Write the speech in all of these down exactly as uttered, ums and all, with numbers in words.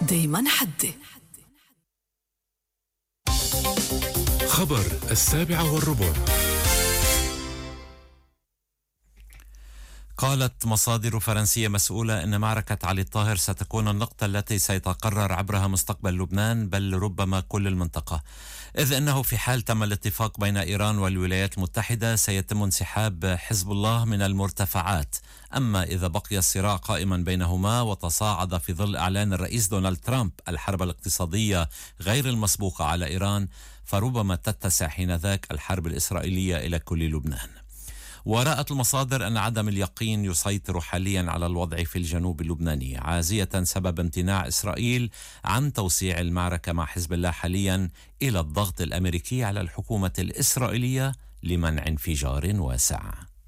دايما حدي. خبر السابعة والربع. قالت مصادر فرنسية مسؤولة أن معركة علي الطاهر ستكون النقطة التي سيتقرر عبرها مستقبل لبنان، بل ربما كل المنطقة، إذ أنه في حال تم الاتفاق بين إيران والولايات المتحدة سيتم انسحاب حزب الله من المرتفعات. أما إذا بقي الصراع قائما بينهما وتصاعد في ظل إعلان الرئيس دونالد ترامب الحرب الاقتصادية غير المسبوقة على إيران، فربما تتسع حينذاك الحرب الإسرائيلية إلى كل لبنان. ورأت المصادر أن عدم اليقين يسيطر حاليا على الوضع في الجنوب اللبناني، عازية سبب امتناع إسرائيل عن توسيع المعركة مع حزب الله حاليا إلى الضغط الأمريكي على الحكومة الإسرائيلية لمنع انفجار واسع.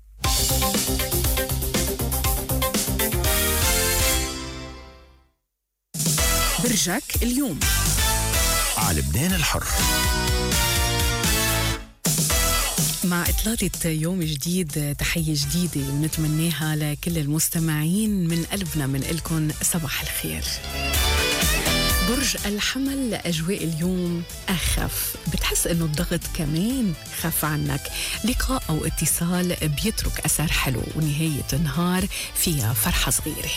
برجك اليوم على لبنان الحر. مع إطلالة يوم جديد تحية جديدة بنتمناها لكل المستمعين من قلبنا، من إلكن صباح الخير. برج الحمل، أجواء اليوم أخف، بتحس إنه الضغط كمان خف عنك، لقاء أو اتصال بيترك أثر حلو، ونهاية النهار فيها فرحة صغيرة.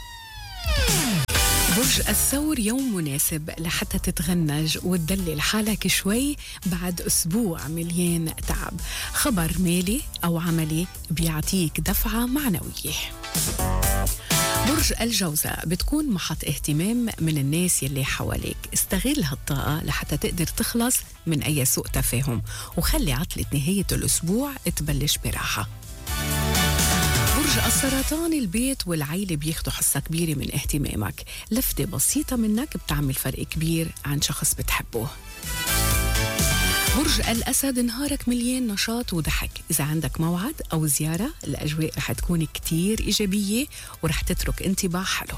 برج الثور، يوم مناسب لحتى تتغنج وتدلل حالك شوي بعد أسبوع مليان تعب. خبر مالي أو عملي بيعطيك دفعة معنوية. برج الجوزاء، بتكون محط اهتمام من الناس يلي حواليك، استغل هالطاقة لحتى تقدر تخلص من أي سوء تفاهم، وخلي عطلة نهاية الأسبوع تبلش براحة. برج السرطان، البيت والعيلة بياخدوا حصة كبيرة من اهتمامك، لفتة بسيطة منك بتعمل فرق كبير عن شخص بتحبه. برج الأسد، نهارك مليان نشاط وضحك، إذا عندك موعد أو زيارة الأجواء رح تكون كتير إيجابية ورح تترك انطباع حلو.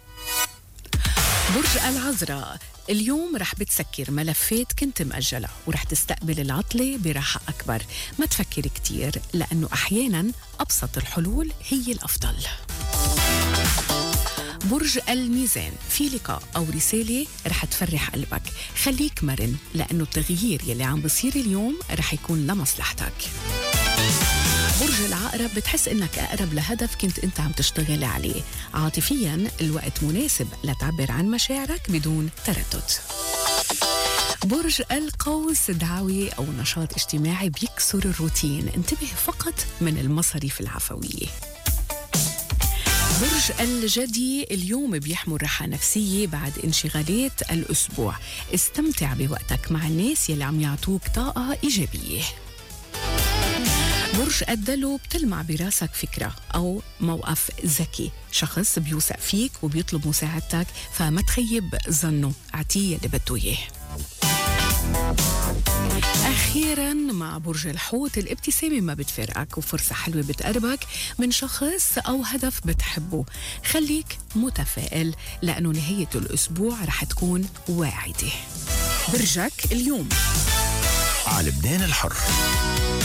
برج العذراء، اليوم رح بتسكر ملفات كنت مأجلة ورح تستقبل العطلة براحة أكبر، ما تفكر كتير لأنه أحيانا أبسط الحلول هي الأفضل. برج الميزان، في لقاء أو رسالة رح تفرح قلبك، خليك مرن لأنه التغيير يلي عم بصير اليوم رح يكون لمصلحتك. برج العقرب، بتحس انك اقرب لهدف كنت انت عم تشتغل عليه، عاطفيا الوقت مناسب لتعبر عن مشاعرك بدون تردد. برج القوس، دعوي او نشاط اجتماعي بيكسر الروتين، انتبه فقط من المصاريف العفوية. برج الجدي، اليوم بيحمل راحة نفسية بعد انشغالات الأسبوع، استمتع بوقتك مع الناس يلي عم يعطوك طاقة إيجابية. برج الدلو، بتلمع براسك فكرة أو موقف ذكي، شخص بيوثق فيك وبيطلب مساعدتك، فما تخيب ظنه، اعطيه اللي بده إياه. أخيراً مع برج الحوت، الابتسامة ما بتفرقك وفرصة حلوة بتقربك من شخص أو هدف بتحبه، خليك متفائل لأنه نهاية الأسبوع رح تكون واعدة. برجك اليوم على لبنان الحر.